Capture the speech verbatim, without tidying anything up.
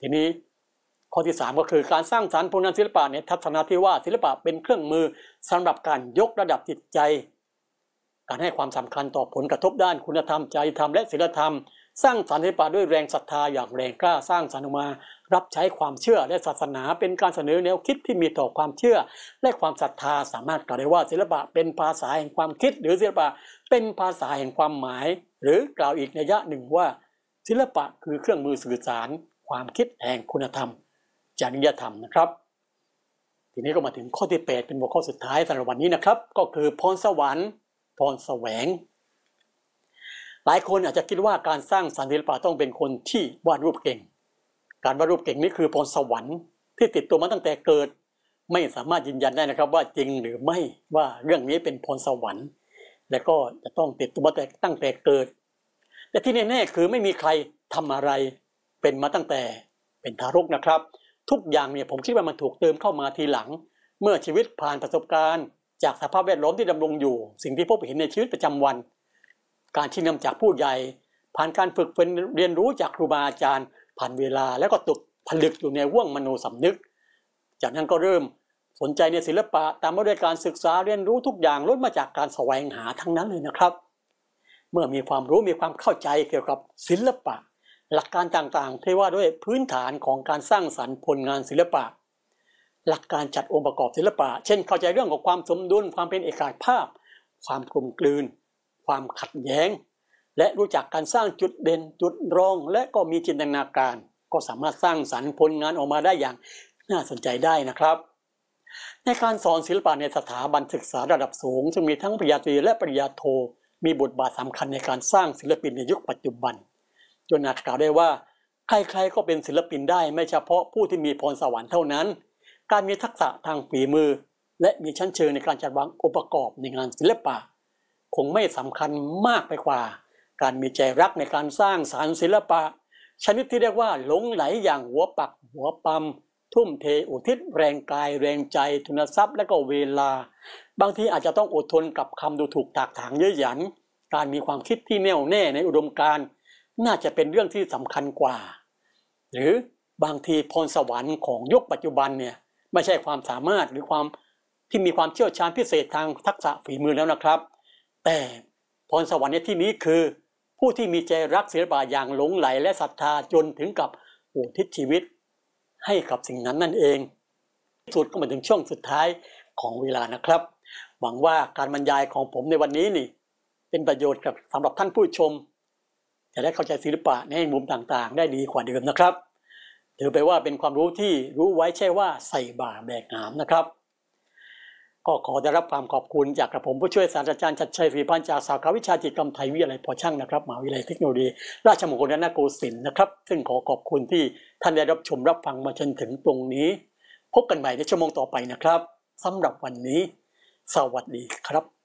ทีนี้ข้อที่สามก็คือการสร้างสรรค์ผลงานศิลปะในทัศนะที่ว่าศิลปะเป็นเครื่องมือสำหรับการยกระดับจิตใจการให้ความสำคัญต่อผลกระทบด้านคุณธรรมจริยธรรมและศีลธรรมสร้างสรรค์ศิลปะด้วยแรงศรัทธาอย่างแรงกล้าสร้างสรรค์ออกมารับใช้ความเชื่อและศาสนาเป็นการเสนอแนวคิดที่มีต่อความเชื่อและความศรัทธาสามารถกล่าวได้ว่าศิลปะเป็นภาษาแห่งความคิดหรือศิลปะเป็นภาษาแห่งความหมายหรือกล่าวอีกนัยยะหนึ่งว่าศิลปะคือเครื่องมือสื่อสารความคิดแห่งคุณธรรมจริยธรรมนะครับทีนี้ก็มาถึงข้อที่แปดเป็นหัวข้อสุดท้ายสำหรับวันนี้นะครับก็คือพรสวรรค์พรแสวงหลายคนอาจจะคิดว่าการสร้างสรรค์ศิลปะต้องเป็นคนที่วาดรูปเก่งการวาดรูปเก่งนี่คือพรสวรรค์ที่ติดตัวมาตั้งแต่เกิดไม่สามารถยืนยันได้นะครับว่าจริงหรือไม่ว่าเรื่องนี้เป็นพรสวรรค์และก็จะต้องติดตัวมาตั้งแต่เกิดแต่ที่แน่ๆคือไม่มีใครทำอะไรเป็นมาตั้งแต่เป็นทารกนะครับทุกอย่างเนี่ยผมคิดว่ามันถูกเติมเข้ามาทีหลังเมื่อชีวิตผ่านประสบการณ์จากสภาพแวดล้อมที่ดำรงอยู่สิ่งที่พบเห็นในชีวิตประจำวันการชี้นำจากผู้ใหญ่ผ่านการฝึกฝนเรียนรู้จากครูบาอาจารย์ผ่านเวลาแล้วก็ตกผลึกอยู่ในห้วงมโนสำนึกจากนั้นก็เริ่มสนใจในศิลปะตามมาด้วยการศึกษาเรียนรู้ทุกอย่างล้วนมาจากการแสวงหาทั้งนั้นเลยนะครับเมื่อมีความรู้มีความเข้าใจเกี่ยวกับศิลปะหลักการต่างๆที่ว่าด้วยพื้นฐานของการสร้างสรรค์ผลงานศิลปะหลักการจัดองค์ประกอบศิลปะเช่นเข้าใจเรื่องของความสมดุลความเป็นเอกภาพความกลมกลืนความขัดแย้งและรู้จักการสร้างจุดเด่นจุดรองและก็มีจินตนาการก็สามารถสร้างสรรค์ผลงานออกมาได้อย่างน่าสนใจได้นะครับในการสอนศิลปะในสถาบันศึกษาระดับสูงซึ่งมีทั้งปริญญาตรีและปริญญาโทมีบทบาทสำคัญในการสร้างศิลปินในยุคปัจจุบันจนอาจกล่าวได้ว่าใครๆก็เป็นศิลปินได้ไม่เฉพาะผู้ที่มีพรสวรรค์เท่านั้นการมีทักษะทางฝีมือและมีชั้นเชิงในการจัดวางองค์ประกอบในงานศิลปะคงไม่สำคัญมากไปกว่าการมีใจรักในการสร้างสรรค์ศิลปะชนิดที่เรียกว่าหลงไหลอย่างหัวปักหัวปั๊มทุ่มเทอุทิศแรงกายแรงใจทุนทรัพย์และก็เวลาบางทีอาจจะต้องอดทนกับคำดูถูกถากถางเย้ยหยันการมีความคิดที่แน่วแน่ในอุดมการณ์น่าจะเป็นเรื่องที่สำคัญกว่าหรือบางทีพรสวรรค์ของยุคปัจจุบันเนี่ยไม่ใช่ความสามารถหรือความที่มีความเชี่ยวชาญพิเศษทางทักษะฝีมือแล้วนะครับแต่พรสวรรค์ในที่นี้คือผู้ที่มีใจรักศิลปะอย่างหลงไหลและศรัทธาจนถึงกับอุทิศชีวิตให้กับสิ่งนั้นนั่นเองที่สุดก็มาถึงช่วงสุดท้ายของเวลานะครับหวังว่าการบรรยายของผมในวันนี้นี่เป็นประโยชน์กับสำหรับท่านผู้ชมจะได้เข้าใจศิลปะในมุมต่างๆได้ดีกว่าเดิมนะครับถือไปว่าเป็นความรู้ที่รู้ไว้ใช่ว่าใส่บ่าแบกหามนะครับก็ขอได้รับความขอบคุณจากกระผมผู้ช่วยศาสตราจารย์ชัดชัยศรีพันธ์จากสาขาวิชาจิตรกรรมไทยวิทยาลัยพอช่างนะครับมหาวิทยาลัยเทคโนโลยีราชมงคลรัตนโกสินทร์นะครับซึ่งขอขอบคุณที่ท่านได้รับชมรับฟังมาจนถึงตรงนี้พบกันใหม่ในชั่วโมงต่อไปนะครับสำหรับวันนี้สวัสดีครับ